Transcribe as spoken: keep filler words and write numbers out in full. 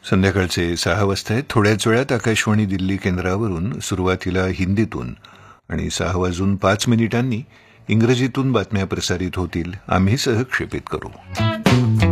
संध्याकाळचे सहा वाजता आहेत. थोड्याच वेळात आकाशवाणी दिल्ली केंद्रावरून सुरुवातीला हिंदीतून आणि सहा वाजून पाच मिनिटांनी इंग्रजीतून बातम्या प्रसारित होतील. आम्ही सहक्षेपित करू.